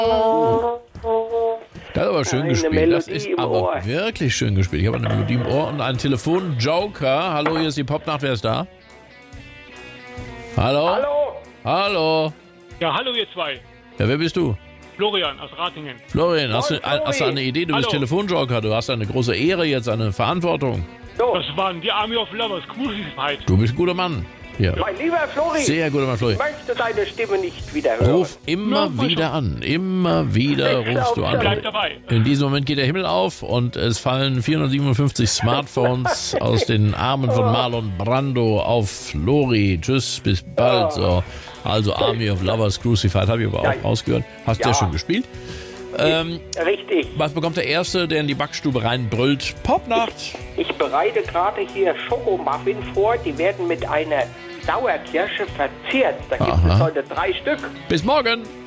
Das ist aber schön gespielt. Das ist aber wirklich schön gespielt. Ich habe eine Melodie im Ohr und einen Telefonjoker. Hallo, hier ist die Popnacht. Wer ist da? Hallo? Hallo? Hallo? Ja, hallo ihr zwei. Ja, wer bist du? Florian aus Ratingen. Florian, hast du eine Idee? Du bist Hallo. Telefonjoker. Du hast eine große Ehre jetzt, eine Verantwortung. So, Das waren die Army of Lovers, Crucified. Du bist ein guter Mann. Ja. mein lieber Flori, Sehr guter Mann, ich Florian. möchte deine Stimme nicht wieder hören. Ruf immer wieder an. Immer wieder rufst du Bleib an. dabei. In diesem Moment geht der Himmel auf und es fallen 457 Smartphones aus den Armen von Marlon Brando auf Flori. Tschüss, bis bald. So. Also Army of Lovers Crucified, habe ich aber auch rausgehört. Hast du ja schon gespielt? Richtig. Was bekommt der Erste, der in die Backstube reinbrüllt? Popnacht. Ich bereite gerade hier Schokomuffin vor. Die werden mit einer Sauerkirsche verzehrt. Da gibt es heute 3 Stück. Bis morgen.